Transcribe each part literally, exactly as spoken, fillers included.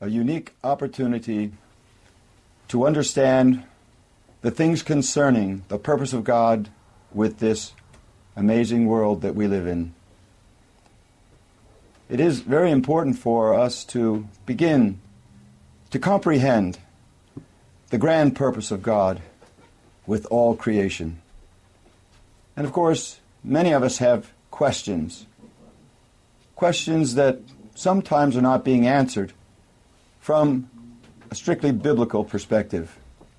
a unique opportunity to understand the things concerning the purpose of God with this amazing world that we live in. It is very important for us to begin to comprehend the grand purpose of God with all creation. And of course, many of us have questions. Questions that sometimes are not being answered from a strictly biblical perspective.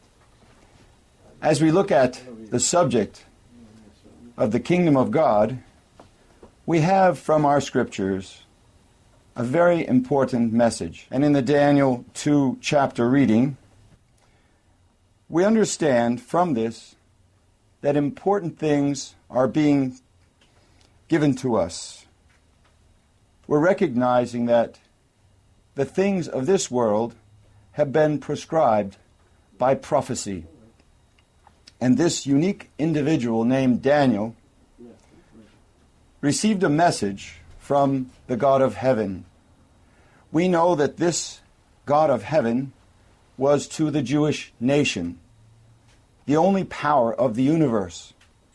As we look at the subject of the kingdom of God, we have from our scriptures a very important message. And in the Daniel two chapter reading, we understand from this that important things are being given to us. We're recognizing that the things of this world have been prescribed by prophecy. And this unique individual named Daniel received a message from the God of heaven. We know that this God of heaven was to the Jewish nation, the only power of the universe.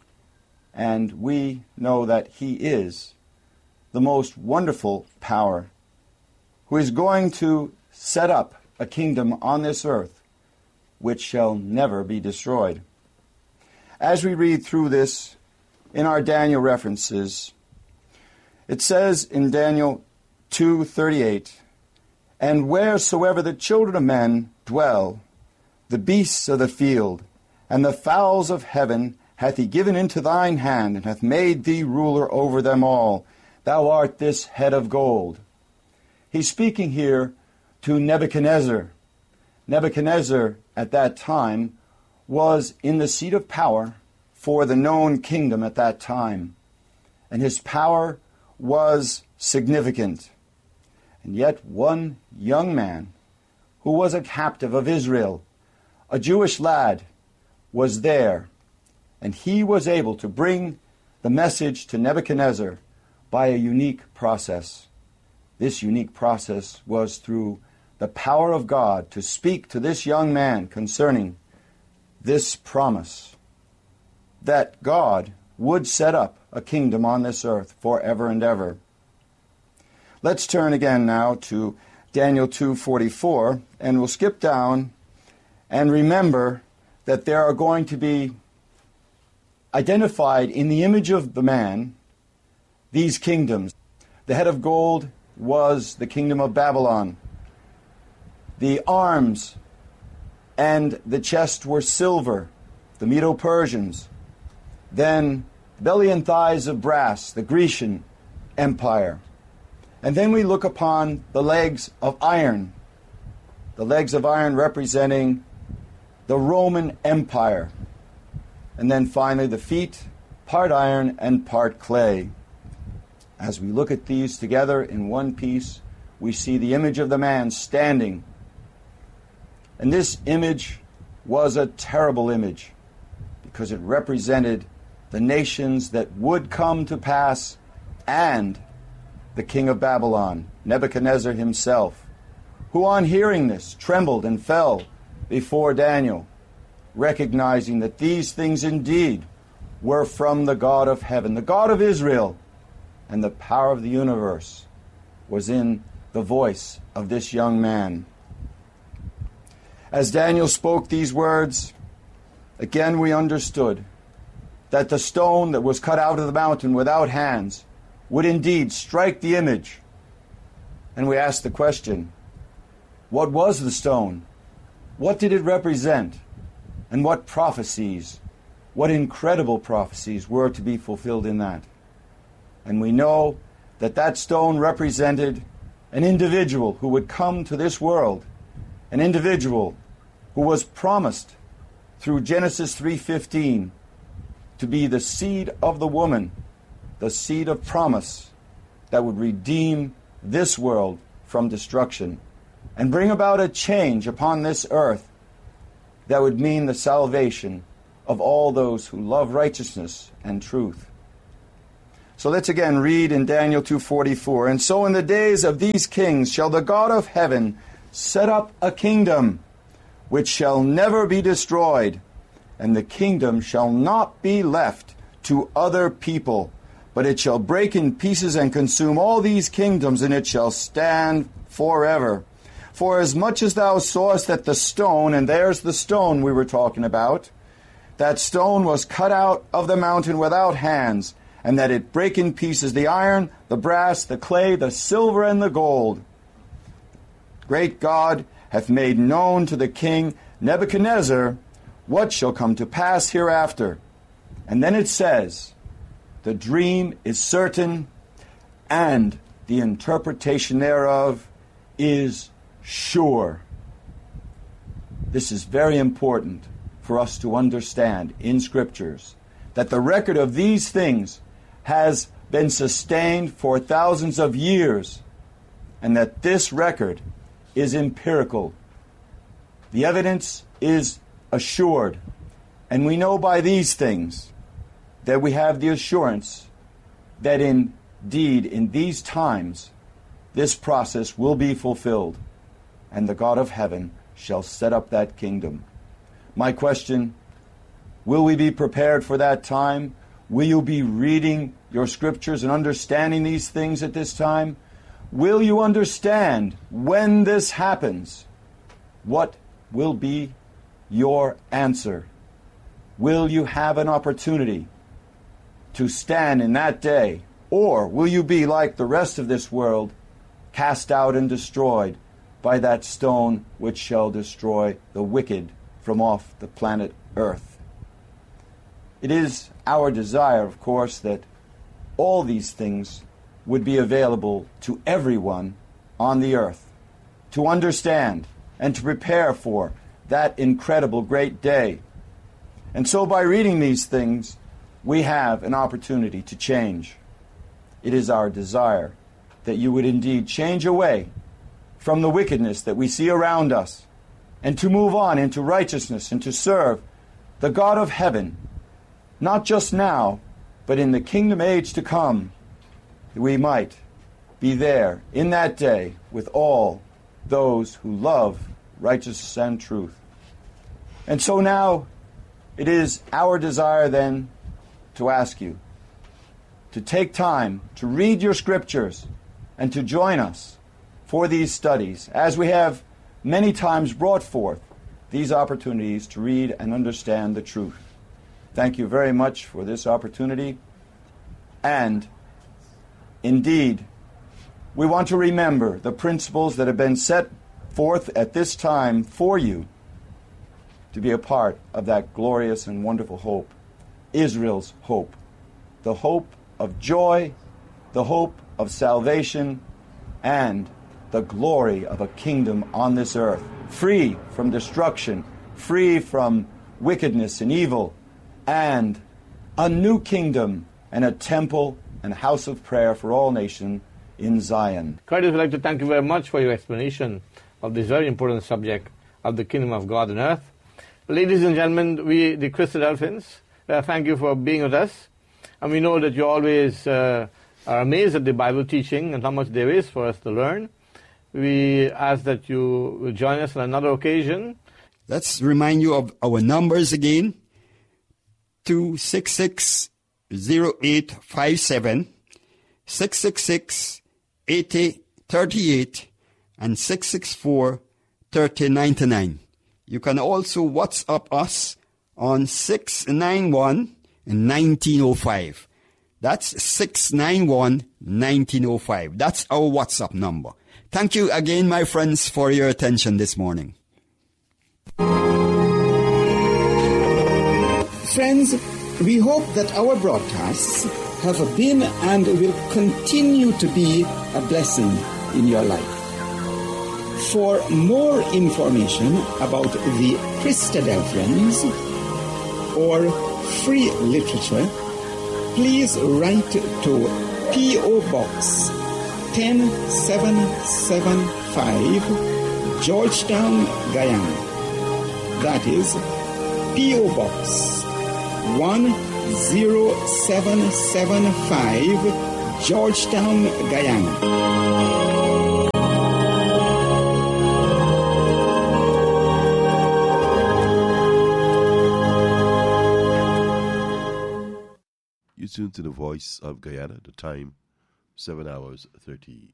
And we know that he is the most wonderful power who is going to set up a kingdom on this earth which shall never be destroyed. As we read through this in our Daniel references, it says in Daniel two thirty-eight, "And wheresoever the children of men dwell, the beasts of the field, and the fowls of heaven hath he given into thine hand, and hath made thee ruler over them all. Thou art this head of gold." He's speaking here to Nebuchadnezzar. Nebuchadnezzar at that time was in the seat of power for the known kingdom at that time. And his power was significant. And yet one young man who was a captive of Israel, a Jewish lad, was there. And he was able to bring the message to Nebuchadnezzar by a unique process. This unique process was through the power of God to speak to this young man concerning this promise that God would set up a kingdom on this earth forever and ever. Let's turn again now to Daniel two forty-four, and we'll skip down and remember that there are going to be identified in the image of the man these kingdoms. The head of gold was the kingdom of Babylon. The arms and the chest were silver, the Medo-Persians. Then belly and thighs of brass, the Grecian Empire. And then we look upon the legs of iron, the legs of iron representing the Roman Empire. And then finally the feet, part iron and part clay. As we look at these together in one piece, we see the image of the man standing. And this image was a terrible image because it represented the nations that would come to pass and the king of Babylon, Nebuchadnezzar himself, who on hearing this trembled and fell before Daniel, recognizing that these things indeed were from the God of heaven, the God of Israel, and the power of the universe was in the voice of this young man. As Daniel spoke these words, again we understood that the stone that was cut out of the mountain without hands would indeed strike the image. And we asked the question, what was the stone? What did it represent? And what prophecies, what incredible prophecies were to be fulfilled in that? And we know that that stone represented an individual who would come to this world, an individual who was promised through Genesis three fifteen to be the seed of the woman, the seed of promise that would redeem this world from destruction and bring about a change upon this earth that would mean the salvation of all those who love righteousness and truth. So let's again read in Daniel two forty-four. "And so in the days of these kings shall the God of heaven set up a kingdom which shall never be destroyed, and the kingdom shall not be left to other people, but it shall break in pieces and consume all these kingdoms, and it shall stand forever. For as much as thou sawest that the stone, and there's the stone we were talking about, that stone was cut out of the mountain without hands, and that it brake in pieces the iron, the brass, the clay, the silver, and the gold. Great God hath made known to the king Nebuchadnezzar what shall come to pass hereafter. And then it says, the dream is certain, and the interpretation thereof is sure. This is very important for us to understand in Scriptures, that the record of these things has been sustained for thousands of years, and that this record is empirical. The evidence is assured, and we know by these things that we have the assurance that indeed in these times this process will be fulfilled, and the God of heaven shall set up that kingdom. My question, will we be prepared for that time? Will you be reading your Scriptures and understanding these things at this time? Will you understand when this happens? What will be your answer? Will you have an opportunity to stand in that day? Or will you be like the rest of this world, cast out and destroyed by that stone which shall destroy the wicked from off the planet Earth? It is our desire, of course, that all these things would be available to everyone on the earth to understand and to prepare for that incredible great day. And so by reading these things, we have an opportunity to change. It is our desire that you would indeed change away from the wickedness that we see around us and to move on into righteousness and to serve the God of heaven, not just now, but in the kingdom age to come, that we might be there in that day with all those who love righteousness and truth. And so now it is our desire then to ask you to take time to read your Scriptures and to join us for these studies, as we have many times brought forth these opportunities to read and understand the truth. Thank you very much for this opportunity. And indeed, we want to remember the principles that have been set forth at this time for you to be a part of that glorious and wonderful hope, Israel's hope, the hope of joy, the hope of salvation, and the glory of a kingdom on this earth, free from destruction, free from wickedness and evil, and a new kingdom and a temple and house of prayer for all nations in Zion. Curtis, I'd like to thank you very much for your explanation of this very important subject of the kingdom of God on earth. Ladies and gentlemen, we, the Christadelphians, uh, thank you for being with us. And we know that you always uh, are amazed at the Bible teaching and how much there is for us to learn. We ask that you will join us on another occasion. Let's remind you of our numbers again. two six six, zero eight five seven, six six six, eight eight three eight, and six six four, three zero nine nine. You can also WhatsApp us on six nine one, one nine zero five. That's six nine one, one nine zero five. That's our WhatsApp number. Thank you again, my friends, for your attention this morning. Friends, we hope that our broadcasts have been and will continue to be a blessing in your life. For more information about the Christadelphians or free literature, please write to P O Box ten seven seven five, Georgetown, Guyana. That is P O Box one zero seven seven five, Georgetown, Guyana. listening to the Voice of Guyana. The time, seven hours thirty.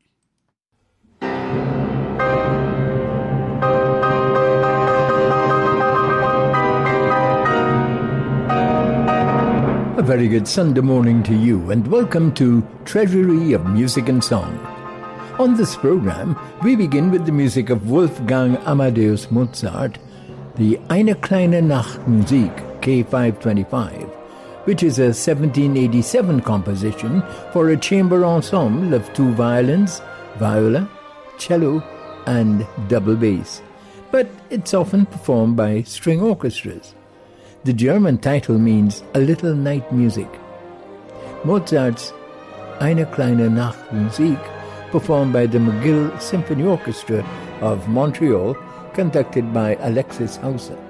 A very good Sunday morning to you, and welcome to Treasury of Music and Song. On this program, we begin with the music of Wolfgang Amadeus Mozart, the Eine kleine Nachtmusik, K five twenty-five, which is a seventeen eighty-seven composition for a chamber ensemble of two violins, viola, cello, and double bass, but it's often performed by string orchestras. The German title means A Little Night Music. Mozart's Eine kleine Nachtmusik, performed by the McGill Symphony Orchestra of Montreal, conducted by Alexis Hauser.